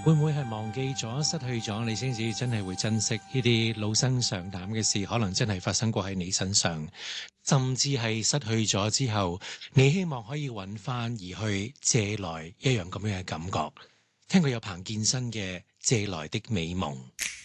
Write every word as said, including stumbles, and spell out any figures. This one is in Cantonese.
會唔會係忘記咗、失去咗，你先至真係會珍惜呢啲老生常談嘅事？可能真係發生過喺你身上，甚至係失去咗之後，你希望可以揾翻而去借來一樣咁樣嘅感覺。聽過有彭健新嘅《借來的美夢》。